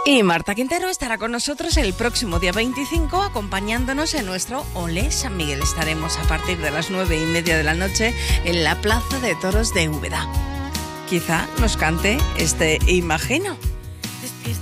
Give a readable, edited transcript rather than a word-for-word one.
Y Marta Quintero estará con nosotros el próximo día 25 acompañándonos en nuestro Olé San Miguel. Estaremos a partir de las 9:30 de la noche en la Plaza de Toros de Úbeda. Quizá nos cante este Imagino.